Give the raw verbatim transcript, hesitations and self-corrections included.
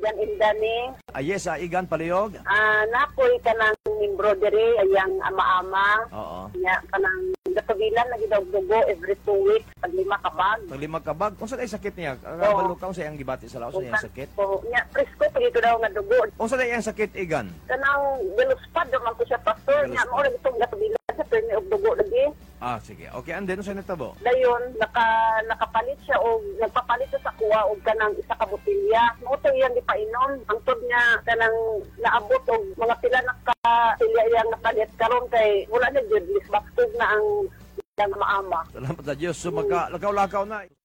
Igan Indani. Ah, yes, ah, Igan Palihog. Ah, napoy ka ng embroidery, ayang ama-ama. Oo. Nya, kanang gatubilan na gidawdugo every two weeks, pag lima kabag. Pag lima kabag, kung saan ay sakit niya? Oo. Kabalo ka, kung saan ang gibati sa laos niya sakit? So, nya, presko, pag ito daw nga dugo. Kung saan ay ang sakit, Igan? Kanang biluspad, naman ko siya pastor. Nya, Biluspad. mo rin itong gatubilan sa pero may dugo lagi. Ah, sige. Okay, and then, saan natabo? Dayon, naka, nakapalit siya o nagpapalit siya sa kuwa o kanang isa ka botilya. Moto iyang ipainom. Ang tod niya kanang naabot o mga pila na ka silya iyang napalit karon kay wala na jud lisbaktog na ang ang maama. Salamat sa Diyos. So, magka, lakaw-lakaw na.